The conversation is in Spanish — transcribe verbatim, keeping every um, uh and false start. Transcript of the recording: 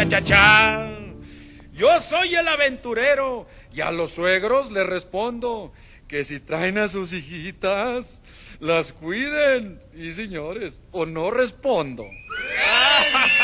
cha, cha, cha. Yo soy el aventurero y a los suegros les respondo que si traen a sus hijitas, las cuiden. Y señores, o no respondo.